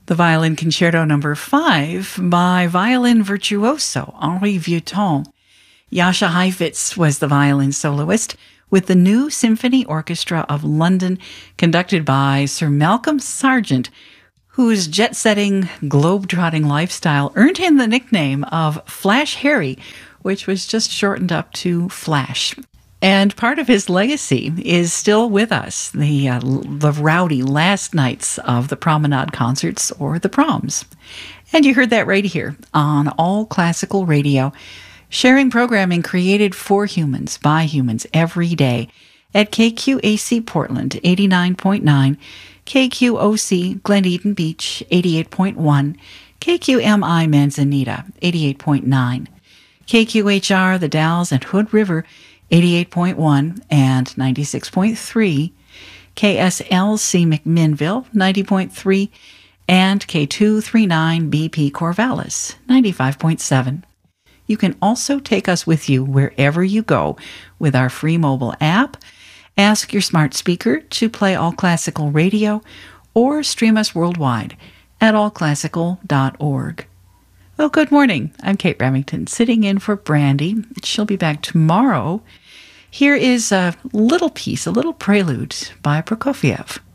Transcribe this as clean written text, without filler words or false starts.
The Violin Concerto Number 5 by violin virtuoso Henri Vieuxtemps. Jascha Heifetz was the violin soloist with the New Symphony Orchestra of London, conducted by Sir Malcolm Sargent, whose jet-setting, globe-trotting lifestyle earned him the nickname of Flash Harry, which was just shortened up to Flash. And part of his legacy is still with us, the rowdy last nights of the promenade concerts, or the proms. And you heard that right here on All Classical Radio, sharing programming created for humans, by humans, every day at KQAC Portland, 89.9, KQOC Glen Eden Beach, 88.1, KQMI Manzanita, 88.9, KQHR The Dalles and Hood River, 88.1 and 96.3, KSLC McMinnville, 90.3, and K239 BP Corvallis, 95.7. You can also take us with you wherever you go with our free mobile app. Ask your smart speaker to play All Classical Radio or stream us worldwide at allclassical.org. Well, good morning. I'm Kate Remington, sitting in for Brandy. She'll be back tomorrow. Here is a little piece, a little prelude by Prokofiev.